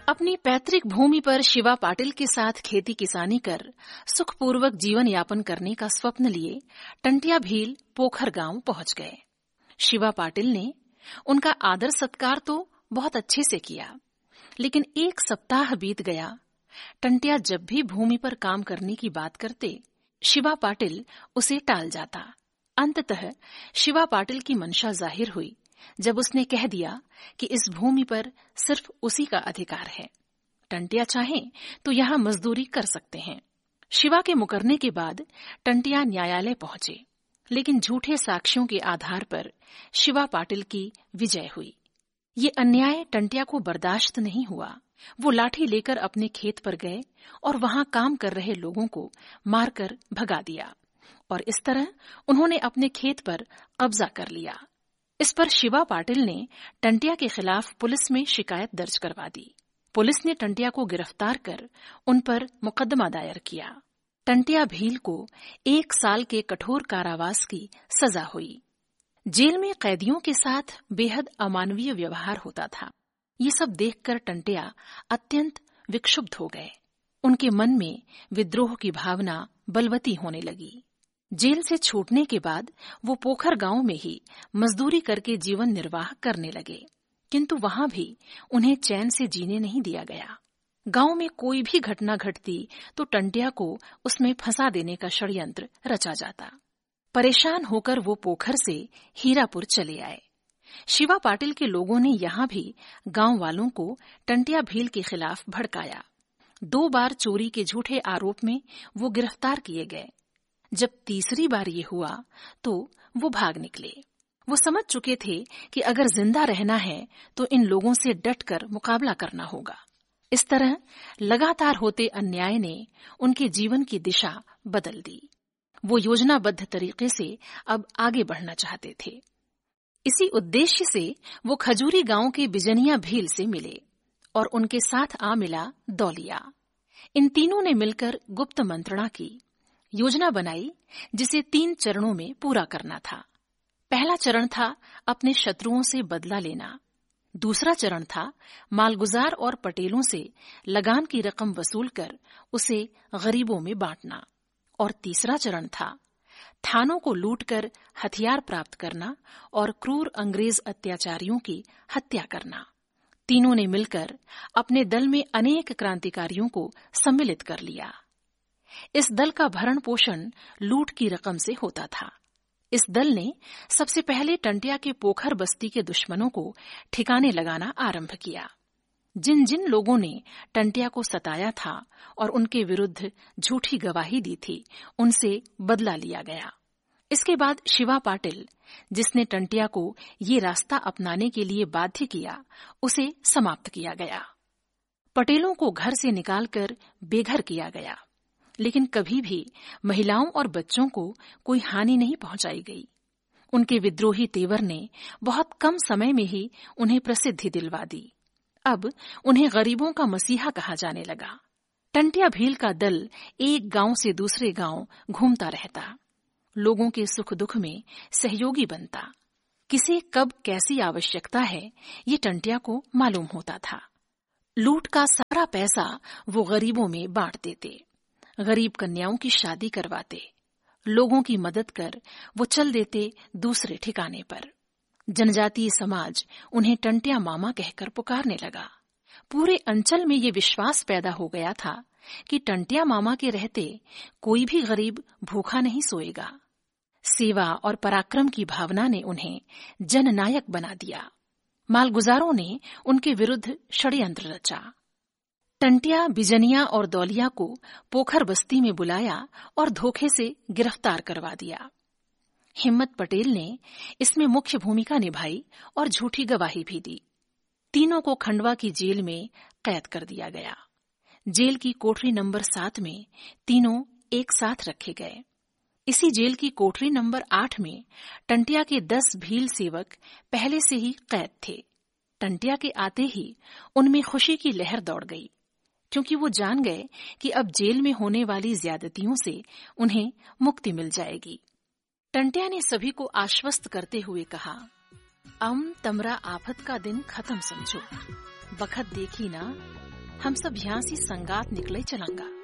अपनी पैतृक भूमि पर शिवा पाटिल के साथ खेती किसानी कर सुखपूर्वक जीवन यापन करने का स्वप्न लिए टंटिया भील पोखर गांव पहुंच गए। शिवा पाटिल ने उनका आदर सत्कार तो बहुत अच्छे से किया, लेकिन 1 सप्ताह बीत गया। टंटिया जब भी भूमि पर काम करने की बात करते, शिवा पाटिल उसे टाल जाता। अंततः शिवा पाटिल की मंशा जाहिर हुई जब उसने कह दिया कि इस भूमि पर सिर्फ उसी का अधिकार है। टंटिया चाहें तो यहां मजदूरी कर सकते हैं। शिवा के मुकरने के बाद टंटिया न्यायालय पहुंचे, लेकिन झूठे साक्ष्यों के आधार पर शिवा पाटिल की विजय हुई। ये अन्याय टंटिया को बर्दाश्त नहीं हुआ। वो लाठी लेकर अपने खेत पर गए और वहां काम कर रहे लोगों को मारकर भगा दिया और इस तरह उन्होंने अपने खेत पर कब्जा कर लिया। इस पर शिवा पाटिल ने टंटिया के खिलाफ पुलिस में शिकायत दर्ज करवा दी। पुलिस ने टंटिया को गिरफ्तार कर उन पर मुकदमा दायर किया। टंटिया भील को 1 साल के कठोर कारावास की सजा हुई। जेल में कैदियों के साथ बेहद अमानवीय व्यवहार होता था। ये सब देखकर टंटिया अत्यंत विक्षुब्ध हो गए। उनके मन में विद्रोह की भावना बलवती होने लगी। जेल से छूटने के बाद वो पोखर गांव में ही मजदूरी करके जीवन निर्वाह करने लगे, किंतु वहां भी उन्हें चैन से जीने नहीं दिया गया। गांव में कोई भी घटना घटती तो टंटिया को उसमें फंसा देने का षड्यंत्र रचा जाता। परेशान होकर वो पोखर से हीरापुर चले आए। शिवा पाटिल के लोगों ने यहां भी गांव वालों को टंटिया भील के खिलाफ भड़काया। 2 बार चोरी के झूठे आरोप में वो गिरफ्तार किए गए। जब तीसरी बार ये हुआ तो वो भाग निकले। वो समझ चुके थे कि अगर जिंदा रहना है तो इन लोगों से डटकर मुकाबला करना होगा। इस तरह लगातार होते अन्याय ने उनके जीवन की दिशा बदल दी। वो योजनाबद्ध तरीके से अब आगे बढ़ना चाहते थे। इसी उद्देश्य से वो खजूरी गांव के बिजनिया भील से मिले और उनके साथ आ मिला दौलिया। इन तीनों ने मिलकर गुप्त मंत्रणा की, योजना बनाई जिसे 3 चरणों में पूरा करना था। पहला चरण था अपने शत्रुओं से बदला लेना। दूसरा चरण था मालगुजार और पटेलों से लगान की रकम वसूल कर उसे गरीबों में बांटना। और तीसरा चरण था थानों को लूटकर हथियार प्राप्त करना और क्रूर अंग्रेज अत्याचारियों की हत्या करना। तीनों ने मिलकर अपने दल में अनेक क्रांतिकारियों को सम्मिलित कर लिया। इस दल का भरण पोषण लूट की रकम से होता था। इस दल ने सबसे पहले टंटिया के पोखर बस्ती के दुश्मनों को ठिकाने लगाना आरंभ किया। जिन जिन लोगों ने टंटिया को सताया था और उनके विरुद्ध झूठी गवाही दी थी, उनसे बदला लिया गया। इसके बाद शिवा पाटिल, जिसने टंटिया को ये रास्ता अपनाने के लिए बाध्य किया, उसे समाप्त किया गया। पटेलों को घर से निकालकर बेघर किया गया, लेकिन कभी भी महिलाओं और बच्चों को कोई हानि नहीं पहुंचाई गई। उनके विद्रोही तेवर ने बहुत कम समय में ही उन्हें प्रसिद्धि दिलवा दी। अब उन्हें गरीबों का मसीहा कहा जाने लगा। टंटिया भील का दल एक गांव से दूसरे गांव घूमता रहता, लोगों के सुख दुख में सहयोगी बनता। किसे कब कैसी आवश्यकता है, ये टंटिया को मालूम होता था। लूट का सारा पैसा वो गरीबों में बांट देते, गरीब कन्याओं की शादी करवाते, लोगों की मदद कर वो चल देते दूसरे ठिकाने पर। जनजातीय समाज उन्हें टंटिया मामा कहकर पुकारने लगा। पूरे अंचल में ये विश्वास पैदा हो गया था कि टंटिया मामा के रहते कोई भी गरीब भूखा नहीं सोएगा। सेवा और पराक्रम की भावना ने उन्हें जननायक बना दिया। मालगुजारों ने उनके विरुद्ध षड्यंत्र रचा। टंटिया, बिजनिया और दौलिया को पोखर बस्ती में बुलाया और धोखे से गिरफ्तार करवा दिया। हिम्मत पटेल ने इसमें मुख्य भूमिका निभाई और झूठी गवाही भी दी। तीनों को खंडवा की जेल में कैद कर दिया गया। जेल की कोठरी नंबर 7 में तीनों एक साथ रखे गए। इसी जेल की कोठरी नंबर 8 में टंटिया के 10 भील सेवक पहले से ही कैद थे। टंटिया के आते ही उनमें खुशी की लहर दौड़ गई, क्योंकि वो जान गए कि अब जेल में होने वाली ज्यादतियों से उन्हें मुक्ति मिल जाएगी। टंटिया ने सभी को आश्वस्त करते हुए कहा, तमरा आफत का दिन खत्म समझो, बखत देखी ना हम सब यहाँ से संगात निकले चलंगा।